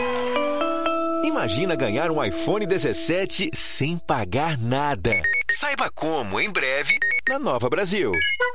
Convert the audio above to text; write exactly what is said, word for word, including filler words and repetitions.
Imagina ganhar um iPhone dezessete sem pagar nada. Saiba como em breve na Nova Brasil.